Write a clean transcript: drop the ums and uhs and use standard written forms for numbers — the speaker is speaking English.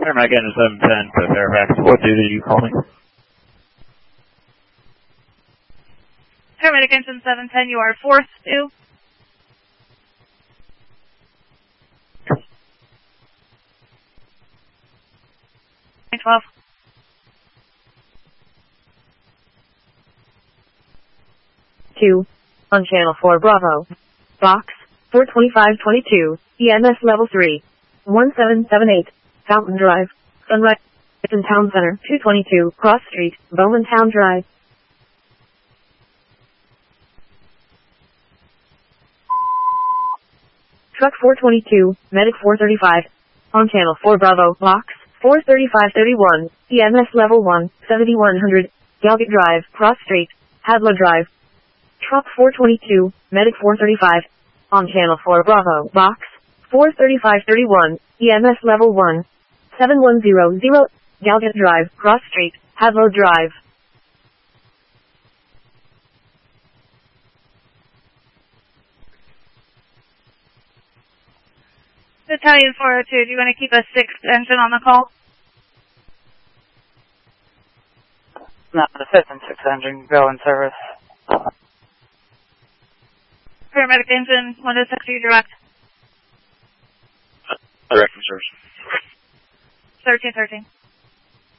Paramedic Engine 710 to Fairfax. What duty are you calling? Paramedic Engine 710, you are 4th due. $12. Two. On Channel 4 Bravo. Box 42522, EMS Level 3. 1778, Fountain Drive, Sunrise, in Town Center, 222, Cross Street, Bowman Town Drive. Truck 422, Medic 435. On Channel 4 Bravo, Box 43531, EMS Level 1, 7100, Galgate Drive, Cross Street, Hadlow Drive. Truck 422, Medic 435. On Channel 4 Bravo, Box 43531, EMS Level 1, 7100, Galgate Drive, Cross Street, Hadlow Drive. Battalion 402, do you want to keep a 6th engine on the call? No, the 5th and 6th engine go in service. Paramedic Engine 106, you direct. Direct from service. 1313.